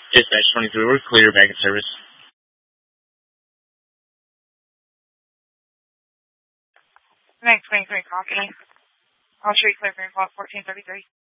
Dispatch 23, we're clear, back in service. Next 23, copy. I'll show you clear for 1433.